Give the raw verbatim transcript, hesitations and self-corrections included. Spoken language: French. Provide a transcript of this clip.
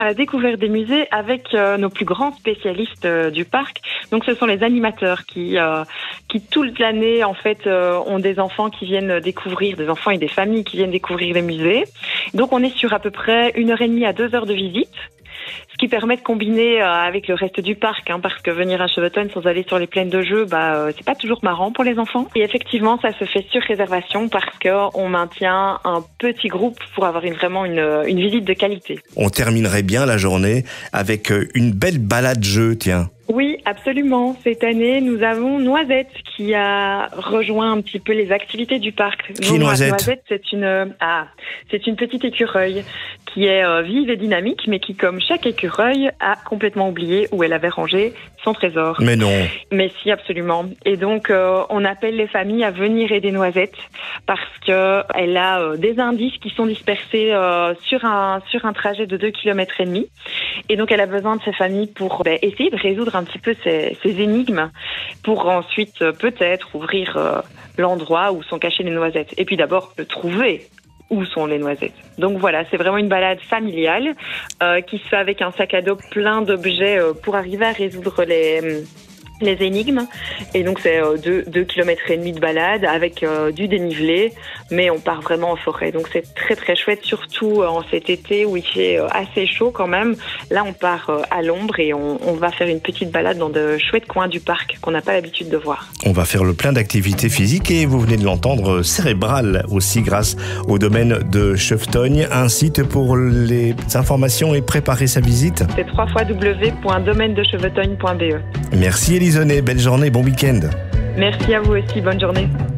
à la découverte des musées avec euh, nos plus grands spécialistes euh, du parc. Donc, ce sont les animateurs qui, euh, qui toute l'année, en fait, euh, ont des enfants qui viennent découvrir, des enfants et des familles qui viennent découvrir les musées. Donc, on est sur à peu près une heure et demie à deux heures de visite. Ce qui permet de combiner euh, avec le reste du parc, hein, parce que venir à Cheveton sans aller sur les plaines de jeux, bah, euh, c'est pas toujours marrant pour les enfants. Et effectivement, ça se fait sur réservation parce qu'on maintient un petit groupe pour avoir une, vraiment une, une visite de qualité. On terminerait bien la journée avec une belle balade jeu, tiens. Oui, absolument. Cette année, nous avons Noisette qui a rejoint un petit peu les activités du parc. Qui est Noisette ? Noisette, c'est une, ah, c'est une petite écureuil qui est euh, vive et dynamique, mais qui, comme chaque écureuil, a complètement oublié où elle avait rangé son trésor. Mais non. Mais si, absolument. Et donc, euh, on appelle les familles à venir aider Noisette parce que elle a euh, des indices qui sont dispersés euh, sur un sur un trajet de deux kilomètres et demi. Et donc, elle a besoin de ces familles pour ben, essayer de résoudre un petit peu ces, ces énigmes pour ensuite euh, peut-être ouvrir euh, l'endroit où sont cachées les noisettes. Et puis d'abord, le trouver. Où sont les noisettes. Donc voilà, c'est vraiment une balade familiale euh, qui se fait avec un sac à dos plein d'objets euh, pour arriver à résoudre les, les énigmes. Et donc c'est euh, deux, deux kilomètres et demi de balade avec euh, du dénivelé, mais on part vraiment en forêt. Donc c'est très très chouette, surtout euh, en cet été où il fait euh, assez chaud quand même. Là on part euh, à l'ombre et on, on va faire une petite balade dans de chouettes coins du parc qu'on n'a pas l'habitude de voir. On va faire le plein d'activités physiques et vous venez de l'entendre, cérébrales aussi grâce au domaine de Chevetogne. Un site pour les informations et préparer sa visite. C'est w w w point domaine de chevetogne point b e. Merci Élisonnée, belle journée, bon week-end. Merci à vous aussi, bonne journée.